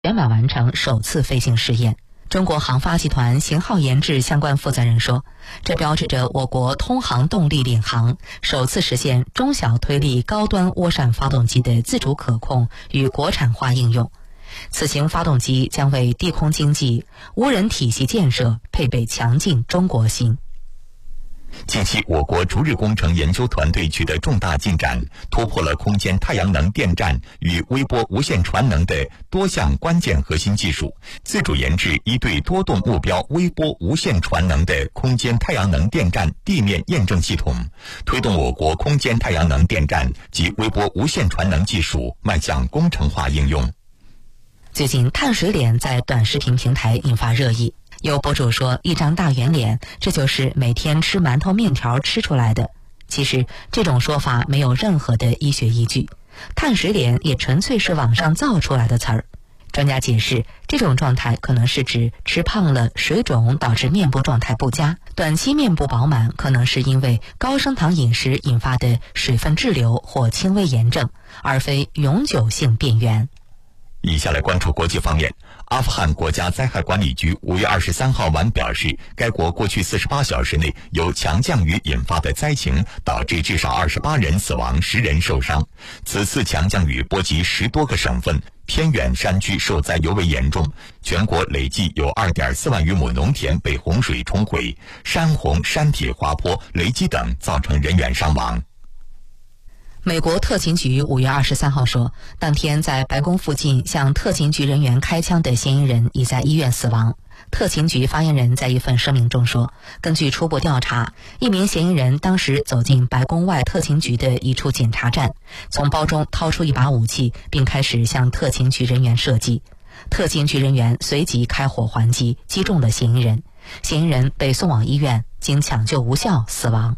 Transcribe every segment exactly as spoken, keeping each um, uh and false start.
圆满完成首次飞行试验。中国航发集团型号研制相关负责人说，这标志着我国通航动力领航，首次实现中小推力高端涡扇发动机的自主可控与国产化应用。此型发动机将为地空经济、无人体系建设配备强劲中国心。 近期，我国逐日工程研究团队取得重大进展，突破了空间太阳能电站与微波无线传能的多项关键核心技术，自主研制一对多动目标微波无线传能的空间太阳能电站地面验证系统，推动我国空间太阳能电站及微波无线传能技术迈向工程化应用。 最近，碳水脸在短视频平台引发热议。有博主说，一张大圆脸，这就是每天吃馒头面条吃出来的。其实，这种说法没有任何的医学依据，碳水脸也纯粹是网上造出来的词儿。专家解释，这种状态可能是指吃胖了水肿导致面部状态不佳，短期面部饱满可能是因为高升糖饮食引发的水分滞留或轻微炎症，而非永久性变圆。 以下来关注国际方面。阿富汗国家灾害管理局五月二十三号晚表示，该国过去四十八小时内由强降雨引发的灾情导致至少二十八人死亡，十人受伤。此次强降雨波及十多个省份，偏远山区受灾尤为严重。全国累计有 二点四万余亩农田被洪水冲毁，山洪、山体滑坡、雷击等造成人员伤亡。 美国特勤局五月二十三号说，当天在白宫附近向特勤局人员开枪的嫌疑人已在医院死亡。特勤局发言人在一份声明中说，根据初步调查，一名嫌疑人当时走进白宫外特勤局的一处检查站，从包中掏出一把武器，并开始向特勤局人员射击。特勤局人员随即开火还击，击中了嫌疑人。嫌疑人被送往医院，经抢救无效死亡。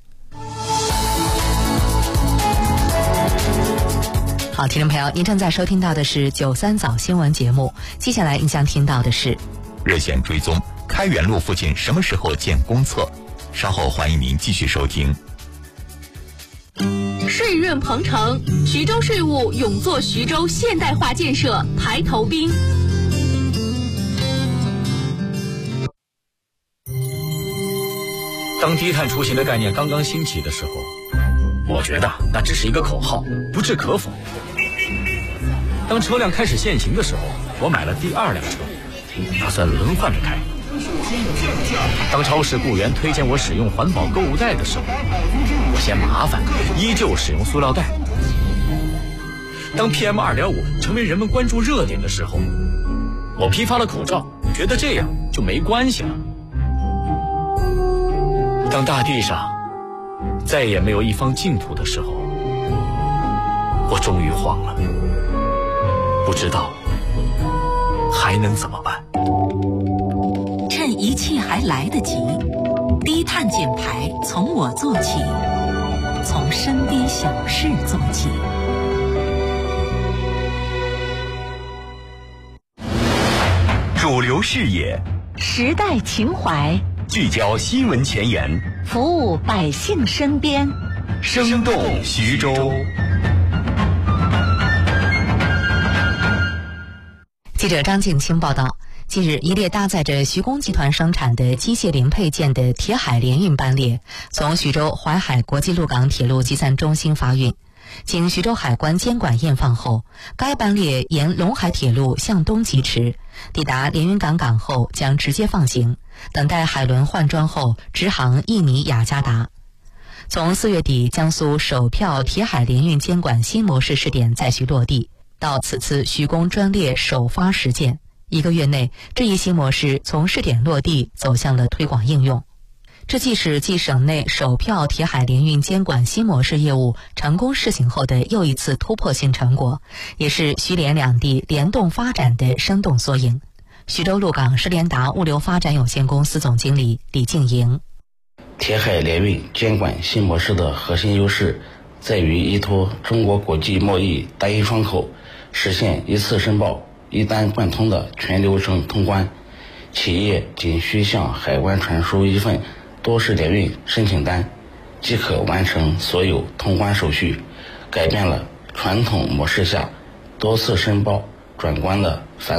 好，听众朋友，您正在收听到的是九三早新闻节目，接下来您将听到的是热线追踪开元路附近什么时候建公厕，稍后欢迎您继续收听。 税润鹏程，徐州税务勇做徐州现代化建设排头兵。 当低碳出行的概念刚刚兴起的时候，我觉得那只是一个口号，不置可否。当车辆开始限行的时候，我买了第二辆车，打算轮换着开。当超市雇员推荐我使用环保购物袋的时候，我嫌麻烦，依旧使用塑料袋。当 P M 二点五 成为人们关注热点的时候，我批发了口罩，觉得这样就没关系了。当大地上再也没有一方净土的时候，我终于慌了，不知道还能怎么办。 趁一切还来得及，低碳减排从我做起，从身边小事做起。 主流视野， 时代情怀， 聚焦新闻前沿， 服务百姓身边， 生动徐州。 记者张静清报道，近日，一列搭载着徐工集团生产的机械零配件的铁海联运班列从徐州淮海国际陆港铁路集散中心发运。经徐州海关监管验放后，该班列沿陇海铁路向东疾驰，抵达连云港港后将直接放行，等待海轮换装后直航印尼雅加达。从四月底江苏首票铁海联运监管新模式试点在徐落地，到此次徐工专列首发实践，一个月内，这一新模式从试点落地走向了推广应用。这既是继省内首票铁海联运监管新模式业务成功试行后的又一次突破性成果，也是徐联两地联动发展的生动缩影。徐州陆港施联达物流发展有限公司总经理李静莹： 铁海联运监管新模式的核心优势在于依托中国国际贸易单一窗口，实现一次申报、一单贯通的全流程通关。企业仅需向海关传输一份多式联运申请单，即可完成所有通关手续，改变了传统模式下多次申报转关的